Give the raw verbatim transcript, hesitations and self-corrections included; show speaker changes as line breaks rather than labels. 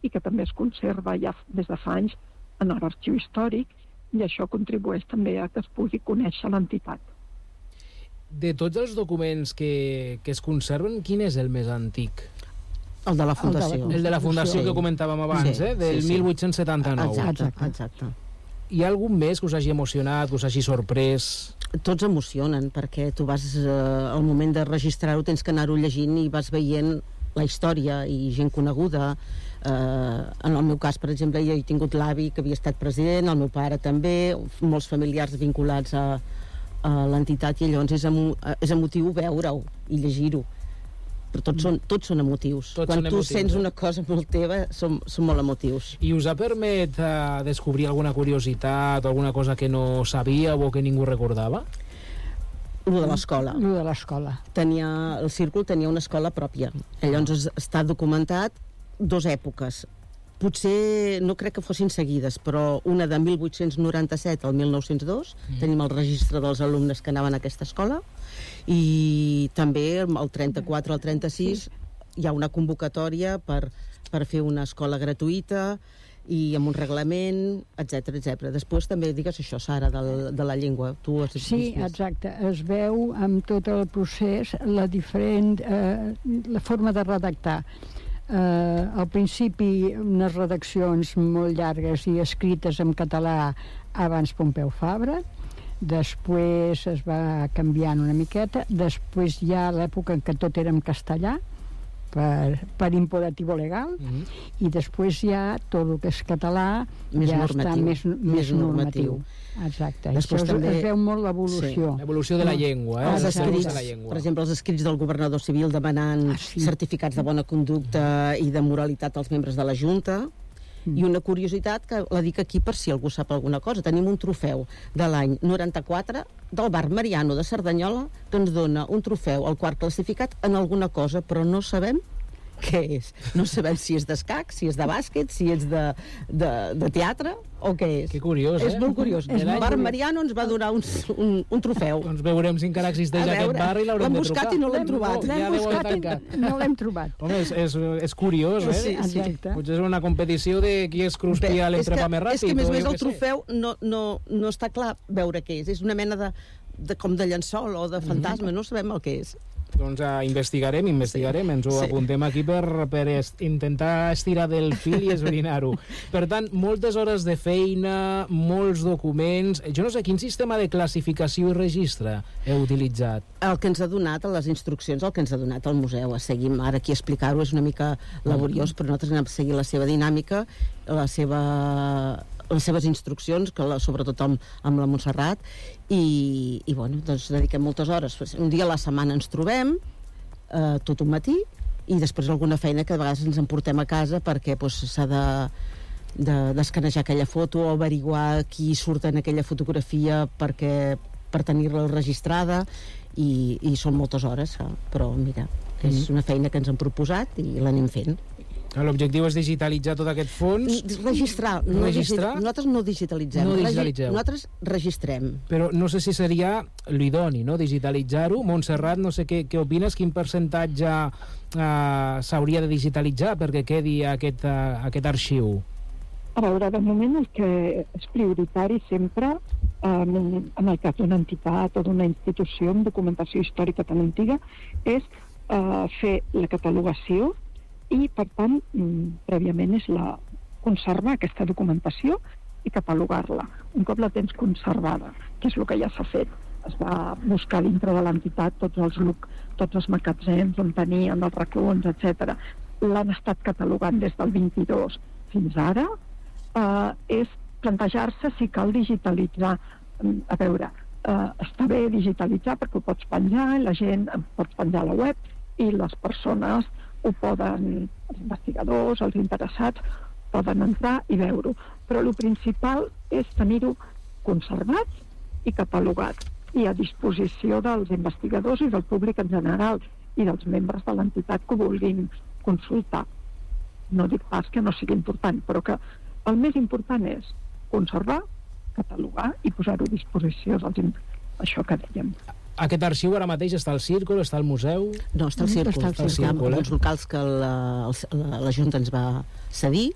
i que també es conserva ja des de fa anys en l'arxiu històric, i això contribueix també a que es pugui conèixer l'entitat.
De tots els documents que, que es conserven, quin és el més antic?
El de la Fundació.
El de la Fundació, sí, que comentàvem abans, sí, eh? Del sí, sí. mil vuit-cents setanta-nou.
Exacte, exacte.
Hi ha algun més que us hagi emocionat, que us hagi sorprès?
Tots emocionen, perquè tu vas, eh, al moment de registrar-ho, tens que anar-ho llegint i vas veient la història i gent coneguda. Eh, en el meu cas, per exemple, jo he tingut l'avi que havia estat president, el meu pare també, molts familiars vinculats a, a l'entitat, i llavors és, emo, és emotiu veure-ho i llegir-ho. Però tots són, tots són emotius.
Tots
Quan
són
tu
emotius,
sents
eh?
una cosa molt teva, són, són molt emotius.
I us ha permet eh, descobrir alguna curiositat o alguna cosa que no sabíeu o que ningú recordava?
Lo de l'escola.
Lo de l'escola.
Tenia, el círcul tenia una escola pròpia. Llavors està documentat dos èpoques. Potser no crec que fossin seguides, però una de mil vuit-cents noranta-set al mil nou-cents dos, mm. tenim el registre dels alumnes que anaven a aquesta escola, i també el trenta-quatre al trenta-sis hi ha una convocatòria per, per fer una escola gratuïta i amb un reglament, etcètera, etcètera. Després també digues això, Sara, de, de la llengua. Tu has
sí, exacte. Es veu amb tot el procés la diferent, eh, la forma de redactar. Uh, al principi unes redaccions molt llargues i escrites en català abans Pompeu Fabra, després es va canviant una miqueta, després hi ha l'època en què tot era en castellà per, per imperativo legal, mm-hmm. i després hi ha tot el que és català
més
ja
normatiu,
està més, més, més normatiu.
normatiu.
Exacte,
després
això
també
es veu molt l'evolució.
Sí, l'evolució de la llengua, eh?
Els escrits,
de la llengua.
per exemple, els escrits del governador civil demanant ah, sí. certificats de bona conducta i de moralitat als membres de la Junta. Mm. I una curiositat que la dic aquí per si algú sap alguna cosa. Tenim un trofeu de l'any noranta-quatre del bar Mariano de Cerdanyola que ens dona un trofeu al quart classificat en alguna cosa, però no sabem què és. No sabem si és d'escac, si és de bàsquet, si és de, de, de teatre o què és.
Que curiós, eh?
És molt curiós. El bar Mariano ens va donar un, un, un trofeu.
Doncs veurem si encara existeix aquest bar i l'haurem de trucar.
L'hem buscat i no l'hem trobat.
L'hem buscat i no l'hem trobat.
Home, és, és, és curiós, eh?
Sí, sí.
Potser és una competició de qui es cruspia l'entrepà més ràpid.
És que, a més a més, el
sé.
trofeu no, no, no està clar veure què és. És una mena de, de com de llençol o de fantasma, mm-hmm. no sabem el que és.
Doncs uh, investigarem, investigarem, ens ho sí. apuntem aquí per, per est intentar estirar del fil i esbrinar-ho. Per tant, moltes hores de feina, molts documents. Jo no sé, quin sistema de classificació i registre heu utilitzat? El
que ens ha donat, a les instruccions, el que ens ha donat el museu. A seguir, ara aquí explicar-ho és una mica laboriós, mm. però nosaltres anem a seguir la seva dinàmica, la seva... les seves instruccions, que la, sobretot amb, amb la Montserrat, i, i bueno, doncs dediquem moltes hores. Un dia a la setmana ens trobem, eh, tot un matí, i després alguna feina que de vegades ens emportem a casa perquè doncs, s'ha de, de d'escanejar aquella foto o averiguar qui surt en aquella fotografia perquè, per tenir-la registrada, i, i són moltes hores, eh? Però mira, és mm. una feina que ens han proposat i l'anem fent.
L'objectiu és digitalitzar tot aquest fons?
Registrar. No
registrar?
Digit... Nosaltres no digitalitzem.
No digitalitzeu.
Nosaltres registrem.
Però no sé si seria l'idoni, no? Digitalitzar-ho. Montserrat, no sé què, què opines, quin percentatge eh, s'hauria de digitalitzar perquè quedi aquest, uh, aquest arxiu?
A veure, de moment el que és prioritari sempre, eh, en el cas d'una entitat o d'una institució amb documentació històrica tan antiga, és eh, fer la catalogació i, per tant, prèviament és la conservar aquesta documentació i catalogar-la. Un cop la tens conservada, que és el que ja s'ha fet, es va buscar dintre de l'entitat tots els, tots els magatzems on tenien els racons, etcètera. L'han estat catalogant des del vint-i-dos fins ara. Eh, és plantejar-se si cal digitalitzar. A veure, eh, està bé digitalitzar perquè ho pots penjar, la gent pots penjar a la web i les persones ho poden, els investigadors, els interessats, poden entrar i veure-ho. Però el principal és tenir-ho conservat i catalogat i a disposició dels investigadors i del públic en general i dels membres de l'entitat que ho vulguin consultar. No dic pas que no sigui important, però que el més important és conservar, catalogar i posar-ho a disposició dels, això que dèiem.
Aquest arxiu ara mateix està al Círcul, està al museu?
No, està al Círcul.
Està al Círcul,
eh? Uns locals que la, la, la Junta ens va cedir